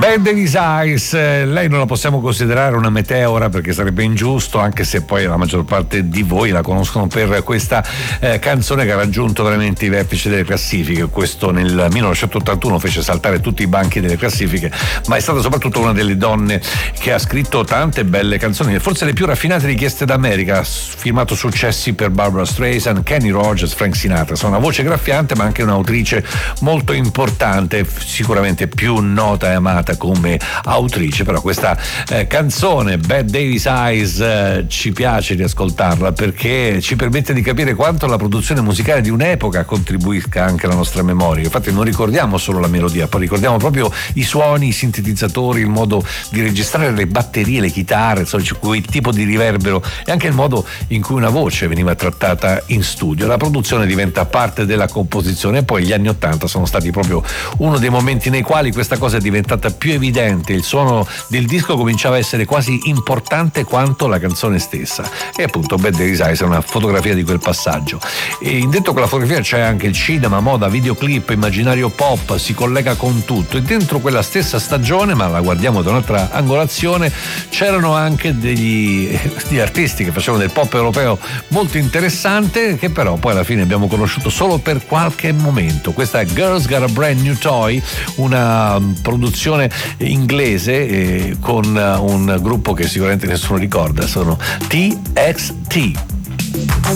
Bad Davis Eyes, lei non la possiamo considerare una meteora perché sarebbe ingiusto, anche se poi la maggior parte di voi la conoscono per questa canzone che ha raggiunto veramente i vertici delle classifiche. Questo nel 1981 fece saltare tutti i banchi delle classifiche, ma è stata soprattutto una delle donne che ha scritto tante belle canzoni, forse le più raffinate richieste d'America. Ha firmato successi per Barbra Streisand, Kenny Rogers, Frank Sinatra. Sono una voce graffiante ma anche un'autrice molto importante, sicuramente più nota e amata come autrice. Però questa canzone Bad Davis Eyes ci piace di ascoltarla perché ci permette di capire quanto la produzione musicale di un'epoca contribuisca anche alla nostra memoria. Infatti non ricordiamo solo la melodia, poi ricordiamo proprio i suoni, i sintetizzatori, il modo di registrare le batterie, le chitarre, insomma quel tipo di riverbero e anche il modo in cui una voce veniva trattata in studio. La produzione diventa parte della composizione e poi gli anni '80 sono stati proprio uno dei momenti nei quali questa cosa è diventata più evidente. Il suono del disco cominciava a essere quasi importante quanto la canzone stessa, e appunto Bad Davis Eyes è una fotografia di quel passaggio. E in dentro quella fotografia c'è anche il cinema, moda, videoclip, immaginario pop, si collega con tutto. E dentro quella stessa stagione, ma la guardiamo da un'altra angolazione, c'erano anche degli artisti che facevano del pop europeo molto interessante, che però poi alla fine abbiamo conosciuto solo per qualche momento. Questa è Girls Got a Brand New Toy, una produzione inglese con un gruppo che sicuramente nessuno ricorda, sono TXT.